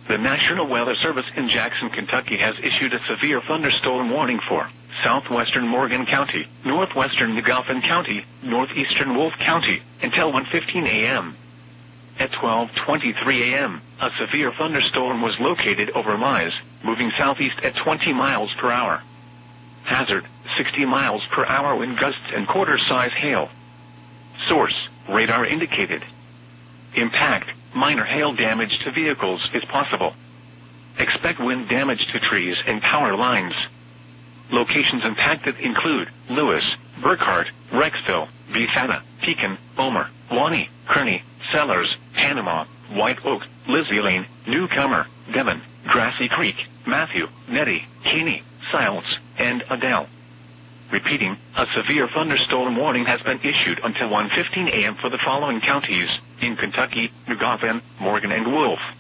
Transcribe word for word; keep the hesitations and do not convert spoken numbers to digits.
The National Weather Service in Jackson, Kentucky has issued a severe thunderstorm warning for southwestern Morgan County, northwestern Magoffin County, northeastern Wolfe County, until one fifteen a m At twelve twenty-three a m, a severe thunderstorm was located over Mize, moving southeast at twenty miles per hour. Hazard, sixty miles per hour wind gusts and quarter-size hail. Source, radar indicated. Impact, minor hail damage to vehicles is possible. Expect wind damage to trees and power lines. Locations impacted include Lewis, Burkhart, Rexville, Bethana, Pekin, Omer, Wani, Kearney, Sellers, Panama, White Oak, Lizzie Lane, Newcomer, Devon, Grassy Creek, Matthew, Nettie, Caney, Siles, and Adele. Repeating, a severe thunderstorm warning has been issued until one fifteen a m for the following counties in Kentucky: Magoffin, Morgan, and Wolfe.